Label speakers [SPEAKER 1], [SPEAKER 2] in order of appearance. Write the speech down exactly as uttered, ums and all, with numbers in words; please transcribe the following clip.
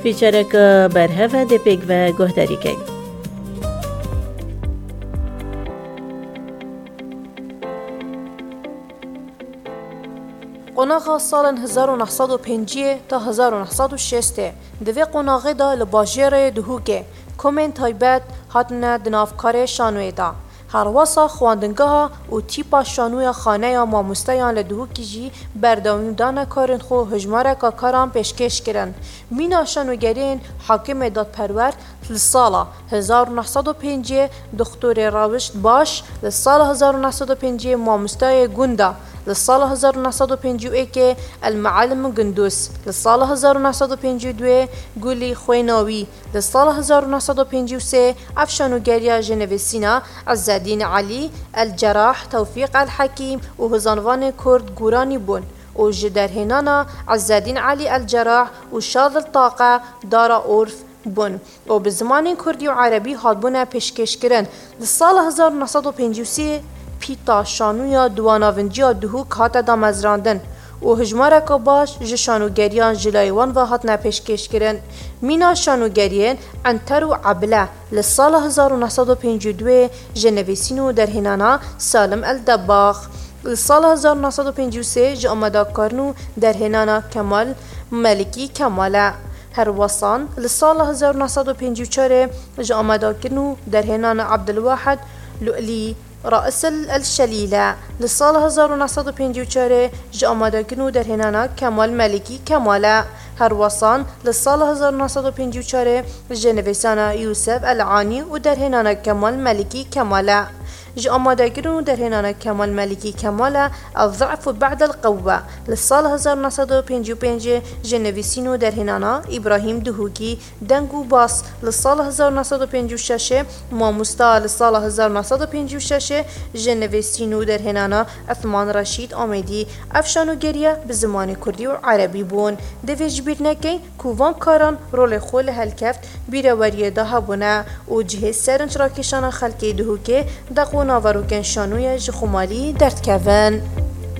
[SPEAKER 1] فیچرک برهف دپیک و گهداری که
[SPEAKER 2] قناغ سال هزار و نهصد و پنجاه تا هزار و نهصد و شصت دوی قناغ دا لباجیر دهوگه کومن تایبت هاتنه دنافکار شانوی دا هر واسا خواندنگاه و تیپا شانوی خانه یا ماموستیان لدهوکی جی برداویم دانه کارن خو هجماره که کاران پیشکش کرن مینا شانوگرین حاکم دادپرور لسالا هزار و نهصد و پنجاه دکتر راوشت باش لسال هزار و نهصد و پنجاه ماموستای گوندا للصالة هزار ونهصد وپنجاه و یک المعلم قندوس للصالة هزار ونهصد وپنجاه و دو قولي خويناوي للصالة هزار ونهصد وپنجاه و سه أفشانوغاريا جنويسينا عز الدين علي الجراح توفيق الحكيم و هزانوان كرد قوراني بون و جدرهنانا عز الدين علي الجراح و شاذ الطاقة دار أورف بون و بزمان كردي و عربي هادبونا پیشکش کرن للصالة هزار ونهصد وپنجاه و سه پیتا شانویا دواناونجیا دهو کاتا دا مزراندن و هجماره که باش جه شانوگریان جلایوان و هات نپیشکش کرن مینا شانوگریان انتر و عبله لسال هزار و نهصد و پنجاه و دو جنویسینو در هنانا سالم الدباخ لسال هزار و نهصد و پنجاه و سه جه امدا کارنو در هنانا کمال ملکی کماله هر وصان لسال هزار و نهصد و پنجاه و چهار جه امدا کرنو در هنانا عبدالواحد لؤلی رئيس الشليلة للصال هزار ونهصد وپنجاه و چهار جه آماده کنو در هنانا کمال ملکی کماله هر وصان للصال هزار ونهصد وپنجاه و چهار جه نویسانا یوسف العانی و در هنانا کمال ملکی کماله جه آماده کنو در هنانا کمال ملکی کماله الضعف بعد القوة للصال هزار ونهصد وپنجاه و پنج جه نویسینو در هنانا ابراهیم دهوکی دنگو باس للصال هزار ونهصد وپنجاه و شش ماموستا للصال هزار ونهصد وپنجاه و شش جه نویسینو در هنانا عثمان رشید آمدی افشانوگریه به زمان کردی و عربی بون دویج بیر نکن کووان کاران رول خول هلکفت بیروریه ده هبونه و جهه سرنج راکشان خلکی دهوکه دقو ناوروکن شانوی جخومالی درد کون